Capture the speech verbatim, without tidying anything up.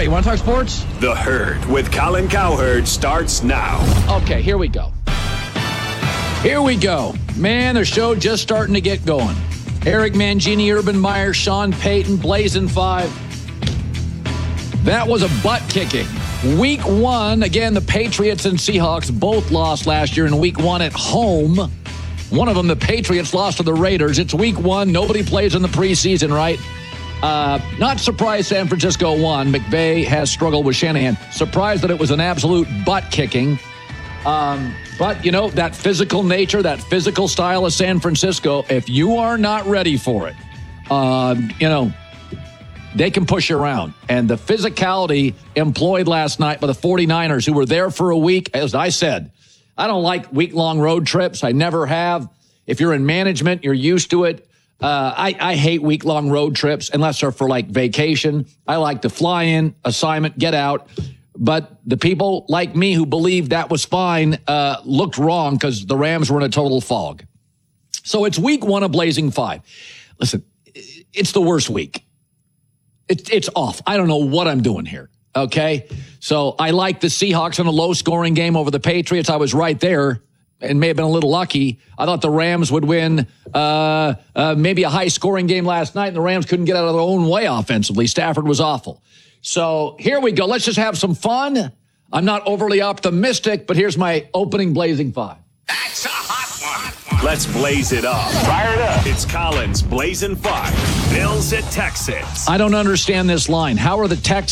Wait, you want to talk sports? The Herd with Colin Cowherd starts now. Okay, here we go. Here we go. Man, the show just starting to get going. Eric Mangini, Urban Meyer, Sean Payton, Blazing Five. That was a butt kicking. Week one, again, the Patriots and Seahawks both lost last year in week one at home. One of them, the Patriots, lost to the Raiders. It's week one. Nobody plays in the preseason, right? Uh, not surprised San Francisco won. McVay has struggled with Shanahan. Surprised that it was an absolute butt kicking. Um, but, you know, that physical nature, that physical style of San Francisco, if you are not ready for it, uh, you know, they can push you around. And the physicality employed last night by the 49ers, who were there for a week, as I said, I don't like week-long road trips. I never have. If you're in management, you're used to it. Uh, I, I hate week-long road trips unless they're for, like, vacation. I like to fly in, assignment, get out. But the people like me who believed that was fine uh, looked wrong because the Rams were in a total fog. So it's week one of Blazing Five. Listen, it's the worst week. It, it's off. I don't know what I'm doing here, okay? So I like the Seahawks in a low-scoring game over the Patriots. I was right there and may have been a little lucky. I thought the Rams would win uh, uh, maybe a high-scoring game last night, and the Rams couldn't get out of their own way offensively. Stafford was awful. So here we go. Let's just have some fun. I'm not overly optimistic, but here's my opening Blazing Five. That's a hot one. Let's blaze it up. Fire it up. It's Colin's Blazing Five. Bills at Texans. I don't understand this line. How are the Texans